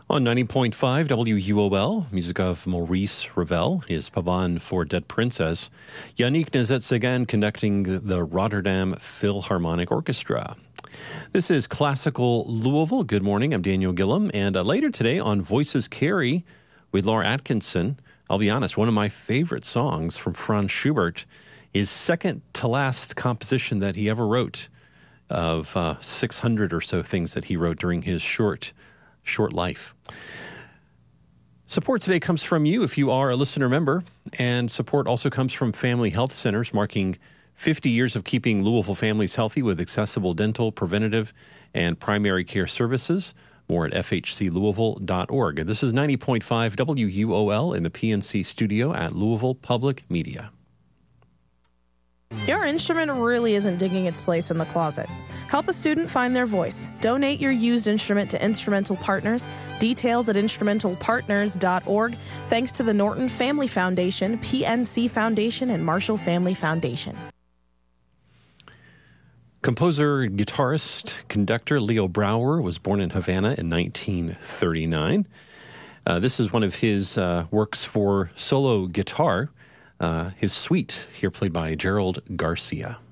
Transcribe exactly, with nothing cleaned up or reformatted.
On ninety point five W U O L, music of Maurice Ravel, his Pavane for Dead Princess. Yannick Nézet-Séguin conducting the Rotterdam Philharmonic Orchestra. This is Classical Louisville. Good morning, I'm Daniel Gillum, and uh, later today on Voices Carry with Laura Atkinson, I'll be honest, one of my favorite songs from Franz Schubert, his second to last composition that he ever wrote of uh, six hundred or so things that he wrote during his short short life. Support today comes from you if you are a listener member, and support also comes from Family Health Centers, marking fifty years of keeping Louisville families healthy with accessible dental, preventative, and primary care services. More at f h c louisville dot org. This is ninety point five W U O L in the P N C studio at Louisville Public Media. Your instrument really isn't digging its place in the closet. Help a student find their voice. Donate your used instrument to Instrumental Partners. Details at instrumental partners dot org. Thanks to the Norton Family Foundation, P N C Foundation, and Marshall Family Foundation. Composer, guitarist, conductor Leo Brouwer was born in Havana in nineteen thirty-nine. Uh, this is one of his uh, works for solo guitar. Uh, his suite, here played by Gerald Garcia.